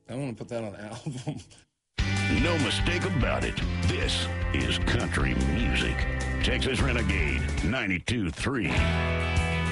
I want to put that on an album. No mistake about it. This is country music. Texas Renegade 92.3.